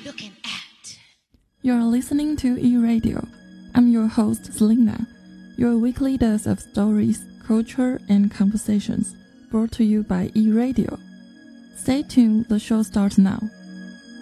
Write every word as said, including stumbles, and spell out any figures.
looking at? You're listening to E-Radio. I'm your host, Selena, your weekly dose of stories, culture, and conversations, brought to you by E-Radio. Stay tuned, the show starts now.